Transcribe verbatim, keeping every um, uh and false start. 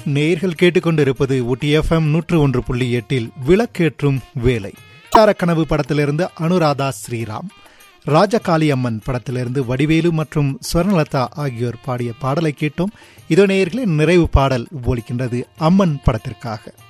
நேயர்கள் கேட்டுக்கொண்டிருப்பது ஊட்டி எஃப்எம் நூற்று ஒன்று புள்ளி எட்டில் விளக்கேற்றும் வேலை. கனவு படத்திலிருந்து அனுராதா ஸ்ரீராம், ராஜகாளி அம்மன் படத்திலிருந்து வடிவேலு மற்றும் ஸ்வர்ணலதா ஆகியோர் பாடிய பாடலை கேட்டோம். இதோ நேயர்களே, நிறைவு பாடல் ஒலிக்கின்றது அம்மன் படத்திற்காக.